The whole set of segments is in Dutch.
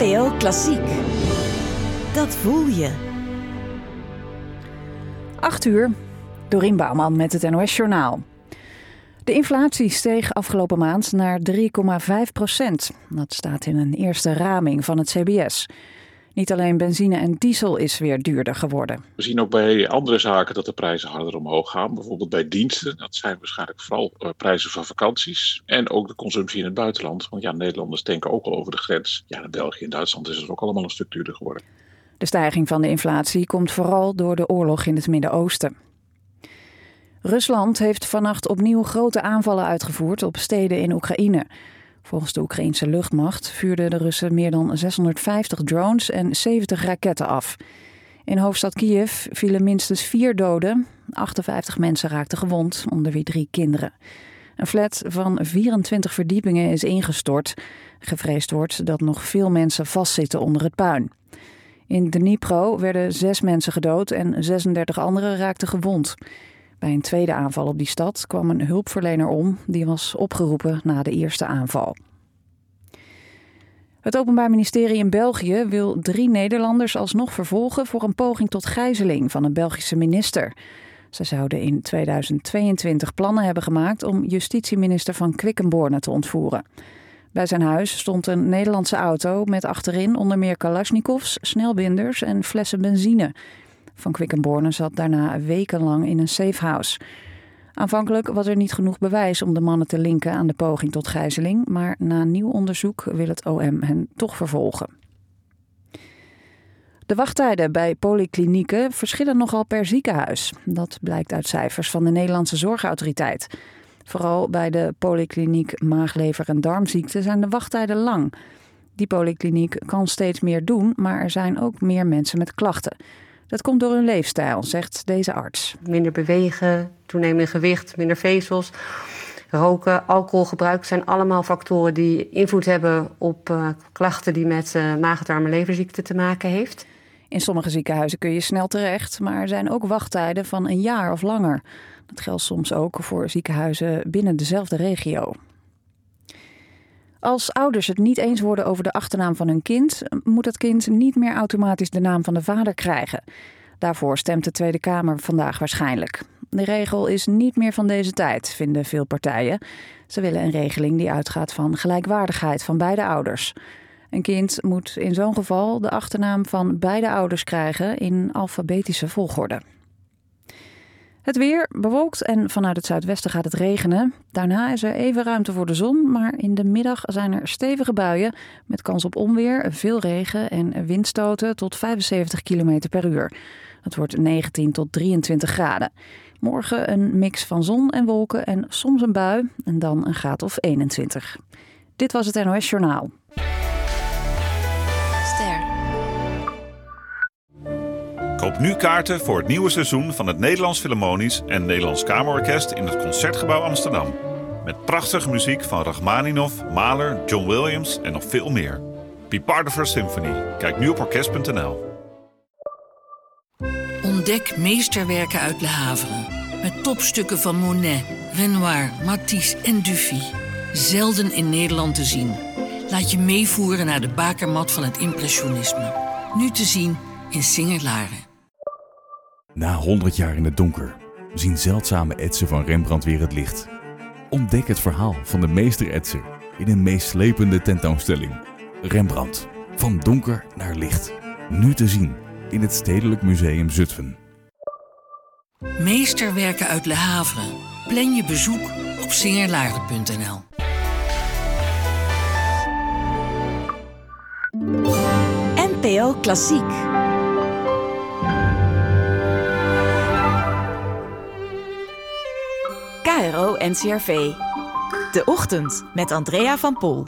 NPO Klassiek. Dat voel je. 8:00, Dorien Bouwman met het NOS-journaal. De inflatie steeg afgelopen maand naar 3,5%. Dat staat in een eerste raming van het CBS. Niet alleen benzine en diesel is weer duurder geworden. We zien ook bij andere zaken dat de prijzen harder omhoog gaan. Bijvoorbeeld bij diensten. Dat zijn waarschijnlijk vooral prijzen van vakanties. En ook de consumptie in het buitenland. Want ja, Nederlanders denken ook al over de grens. Ja, in België en Duitsland is het ook allemaal een stuk duurder geworden. De stijging van de inflatie komt vooral door de oorlog in het Midden-Oosten. Rusland heeft vannacht opnieuw grote aanvallen uitgevoerd op steden in Oekraïne. Volgens de Oekraïense luchtmacht vuurden de Russen meer dan 650 drones en 70 raketten af. In hoofdstad Kiev vielen minstens 4 doden. 58 mensen raakten gewond, onder wie 3 kinderen. Een flat van 24 verdiepingen is ingestort. Gevreesd wordt dat nog veel mensen vastzitten onder het puin. In Dnipro werden 6 mensen gedood en 36 anderen raakten gewond. Bij een tweede aanval op die stad kwam een hulpverlener om. Die was opgeroepen na de eerste aanval. Het Openbaar Ministerie in België wil 3 Nederlanders alsnog vervolgen voor een poging tot gijzeling van een Belgische minister. Ze zouden in 2022 plannen hebben gemaakt om justitieminister Van Quickenborne te ontvoeren. Bij zijn huis stond een Nederlandse auto met achterin onder meer kalasjnikovs, snelbinders en flessen benzine. Van Quickenborne zat daarna wekenlang in een safehouse. Aanvankelijk was er niet genoeg bewijs om de mannen te linken aan de poging tot gijzeling, maar na nieuw onderzoek wil het OM hen toch vervolgen. De wachttijden bij polyklinieken verschillen nogal per ziekenhuis. Dat blijkt uit cijfers van de Nederlandse Zorgautoriteit. Vooral bij de polykliniek maag-lever- en darmziekten zijn de wachttijden lang. Die polykliniek kan steeds meer doen, maar er zijn ook meer mensen met klachten. Dat komt door hun leefstijl, zegt deze arts. Minder bewegen, toenemend gewicht, minder vezels, roken, alcoholgebruik zijn allemaal factoren die invloed hebben op klachten die met maag-, darm- en leverziekten te maken heeft. In sommige ziekenhuizen kun je snel terecht, maar er zijn ook wachttijden van een jaar of langer. Dat geldt soms ook voor ziekenhuizen binnen dezelfde regio. Als ouders het niet eens worden over de achternaam van hun kind, moet dat kind niet meer automatisch de naam van de vader krijgen. Daarvoor stemt de Tweede Kamer vandaag waarschijnlijk. De regel is niet meer van deze tijd, vinden veel partijen. Ze willen een regeling die uitgaat van gelijkwaardigheid van beide ouders. Een kind moet in zo'n geval de achternaam van beide ouders krijgen in alfabetische volgorde. Het weer bewolkt en vanuit het zuidwesten gaat het regenen. Daarna is er even ruimte voor de zon, maar in de middag zijn er stevige buien met kans op onweer, veel regen en windstoten tot 75 km per uur. Het wordt 19 tot 23 graden. Morgen een mix van zon en wolken en soms een bui en dan een graad of 21. Dit was het NOS Journaal. Koop nu kaarten voor het nieuwe seizoen van het Nederlands Philharmonisch en Nederlands Kamerorkest in het Concertgebouw Amsterdam. Met prachtige muziek van Rachmaninoff, Mahler, John Williams en nog veel meer. Be part of our symphony. Kijk nu op orkest.nl. Ontdek meesterwerken uit Le Havre. Met topstukken van Monet, Renoir, Matisse en Dufy. Zelden in Nederland te zien. Laat je meevoeren naar de bakermat van het impressionisme. Nu te zien in Singer-Laren. Na 100 jaar in het donker zien zeldzame etsen van Rembrandt weer het licht. Ontdek het verhaal van de meester-etser in een meeslepende tentoonstelling. Rembrandt, van donker naar licht. Nu te zien in het Stedelijk Museum Zutphen. Meesterwerken uit Le Havre. Plan je bezoek op singerlaren.nl. NPO Klassiek. KRO NCRV. De Ochtend met Andrea van Pol.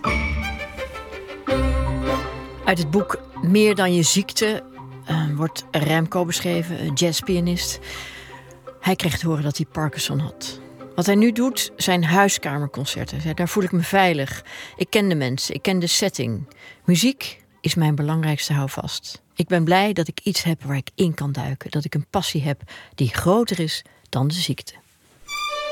Uit het boek Meer dan je ziekte wordt Remco beschreven, een jazzpianist. Hij kreeg te horen dat hij Parkinson had. Wat hij nu doet, zijn huiskamerconcerten. Ja, daar voel ik me veilig. Ik ken de mensen, ik ken de setting. Muziek is mijn belangrijkste houvast. Ik ben blij dat ik iets heb waar ik in kan duiken. Dat ik een passie heb die groter is dan de ziekte.